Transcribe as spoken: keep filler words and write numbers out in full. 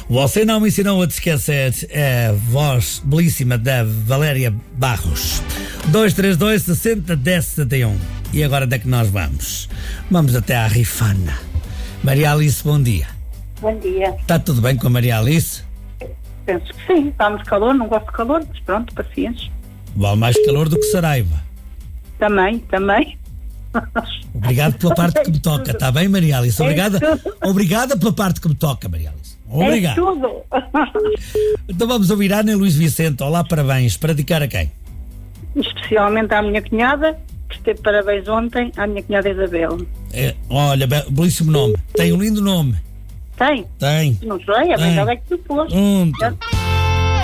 Você não me ensinou a te esquecer, é a voz belíssima da Valéria Barros. dois três dois, sessenta, dez, setenta e um. E agora onde é que nós vamos? Vamos até à Rifana. Maria Alice, bom dia. Bom dia. Está tudo bem com a Maria Alice? Penso que sim, está muito calor, não gosto de calor, mas pronto, paciência. Vale mais calor do que Saraiva. Também, também. Obrigado pela parte que me toca, está bem, Maria Alice? Obrigada, É obrigada pela parte que me toca, Maria Alice. Obrigado. É tudo. Então vamos ouvir a Ana e Luís Vicente. Olá, parabéns. Para dedicar a quem? Especialmente à minha cunhada, que esteve parabéns ontem, à minha cunhada Isabel. É, olha, be- belíssimo nome. Tem um lindo nome. Tem? Tem. Não sei, a Tem. verdade é que tu pôs. Um,